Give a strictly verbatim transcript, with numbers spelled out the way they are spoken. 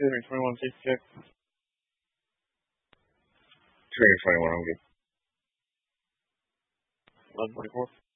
two hundred twenty-one, safety check. two hundred twenty-one, I'm good. eleven forty-four.